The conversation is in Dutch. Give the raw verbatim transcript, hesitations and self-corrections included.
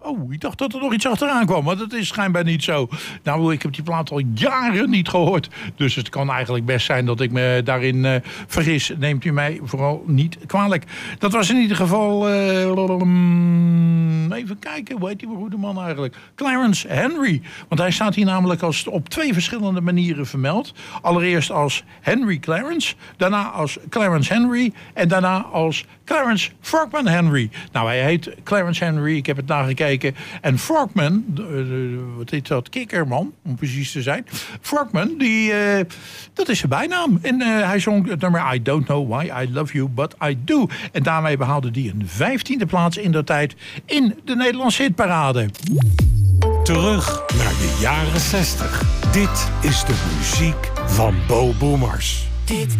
Oh, ik dacht dat er nog iets achteraan kwam, maar dat is schijnbaar niet zo. Nou, ik heb die plaat al jaren niet gehoord. Dus het kan eigenlijk best zijn dat ik me daarin uh, vergis. Neemt u mij vooral niet kwalijk. Dat was in ieder geval... Uh, even kijken, hoe heet die goede man eigenlijk? Clarence Henry. Want hij staat hier namelijk als op twee verschillende manieren vermeld. Allereerst als Henry Clarence. Daarna als Clarence Henry. En daarna als Clarence Forkman Henry. Nou, hij heet Clarence Henry. Ik heb het nagekeken. En Forkman, wat is dat? Kikkerman, om precies te zijn. Forkman, die, uh, dat is zijn bijnaam. En uh, hij zong het nummer I Don't Know Why I Love You, But I Do. En daarmee behaalde hij een vijftiende plaats in de tijd in de Nederlandse hitparade. Terug naar de jaren zestig. Dit is de muziek van Bo Boomers. Dit